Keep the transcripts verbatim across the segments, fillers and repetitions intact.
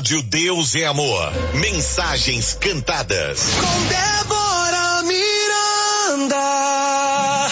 Rádio Deus é Amor. Mensagens cantadas. Com Débora Miranda.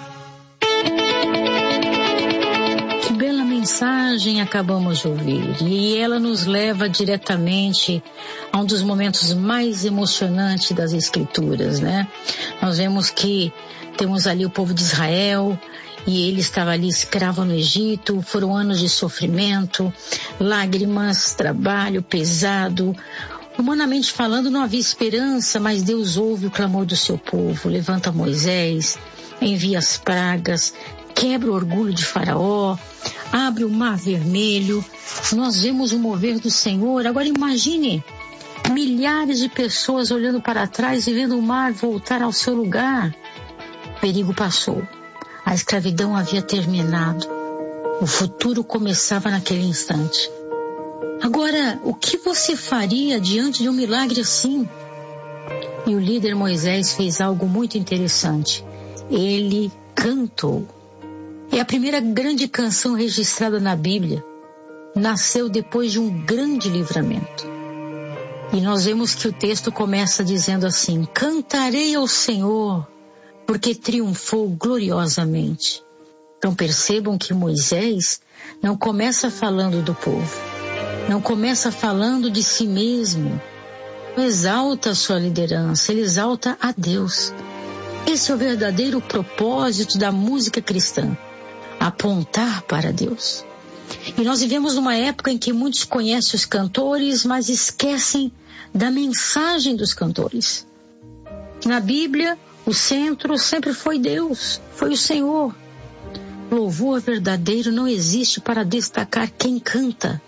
Que bela mensagem acabamos de ouvir. E ela nos leva diretamente a um dos momentos mais emocionantes das Escrituras, né? Nós vemos que temos ali o povo de Israel, e ele estava ali escravo no Egito. Foram anos de sofrimento, lágrimas, trabalho pesado. Humanamente falando, não havia esperança, mas Deus ouve o clamor do seu povo. Levanta Moisés, envia as pragas, quebra o orgulho de Faraó, abre o mar vermelho. Nós vemos o mover do Senhor. Agora imagine milhares de pessoas olhando para trás e vendo o mar voltar ao seu lugar. O perigo passou. A escravidão havia terminado. O futuro começava naquele instante. Agora, o que você faria diante de um milagre assim? E o líder Moisés fez algo muito interessante. Ele cantou. É a primeira grande canção registrada na Bíblia. Nasceu depois de um grande livramento. E nós vemos que o texto começa dizendo assim: cantarei ao Senhor, porque triunfou gloriosamente. Então percebam que Moisés não começa falando do povo, não começa falando de si mesmo, não exalta a sua liderança, ele exalta a Deus. Esse é o verdadeiro propósito da música cristã, apontar para Deus. E nós vivemos numa época em que muitos conhecem os cantores, mas esquecem da mensagem dos cantores. Na Bíblia, o centro sempre foi Deus, foi o Senhor. Louvor verdadeiro não existe para destacar quem canta.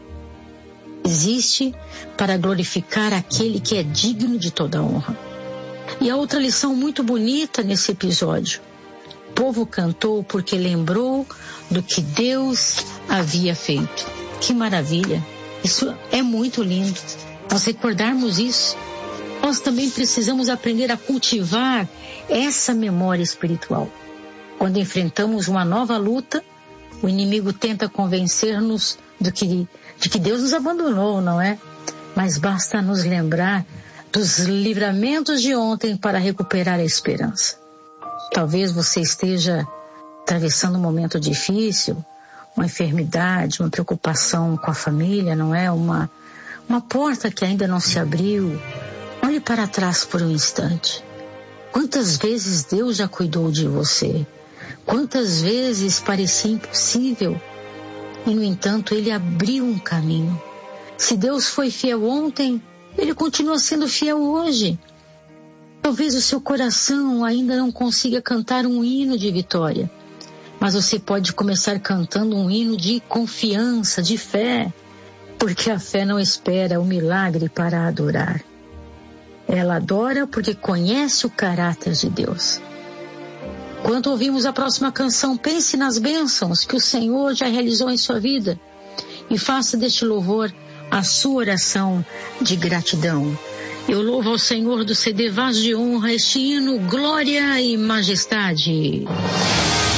Existe para glorificar aquele que é digno de toda honra. E a outra lição muito bonita nesse episódio: o povo cantou porque lembrou do que Deus havia feito. Que maravilha! Isso é muito lindo. Nós recordarmos isso. Nós também precisamos aprender a cultivar essa memória espiritual. Quando enfrentamos uma nova luta, o inimigo tenta convencer-nos do que, de que Deus nos abandonou, não é? Mas basta nos lembrar dos livramentos de ontem para recuperar a esperança. Talvez você esteja atravessando um momento difícil, uma enfermidade, uma preocupação com a família, não é? Uma, uma porta que ainda não se abriu. Olhe para trás por um instante. Quantas vezes Deus já cuidou de você? Quantas vezes parecia impossível? E, no entanto, Ele abriu um caminho. Se Deus foi fiel ontem, Ele continua sendo fiel hoje. Talvez o seu coração ainda não consiga cantar um hino de vitória, mas você pode começar cantando um hino de confiança, de fé, porque a fé não espera o milagre para adorar. Ela adora porque conhece o caráter de Deus. Quando ouvimos a próxima canção, pense nas bênçãos que o Senhor já realizou em sua vida e faça deste louvor a sua oração de gratidão. Eu louvo ao Senhor do C D Vaz de Honra este hino, Glória e Majestade.